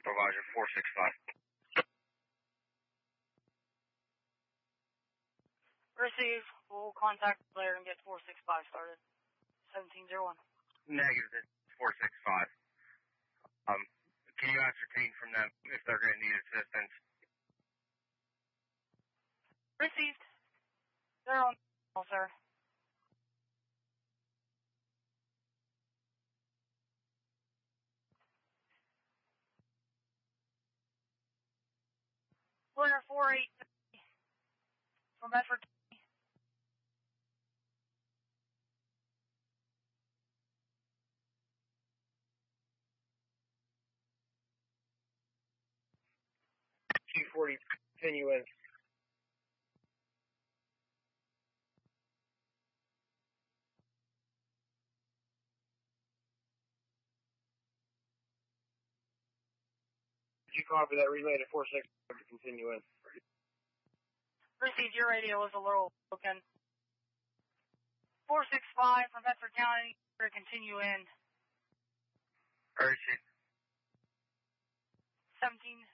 Supervisor 465. Receive. We'll contact the player and get 465 started. 1701. Negative, 465. Can you ascertain from them if they're going to need assistance? Received. They're on call, sir. Player 483 from Bedford. Q40, continue in. Did you copy that relay to 465 to continue in? Received. Your radio was a little broken. 465 from Bedford County to continue in. Received. 17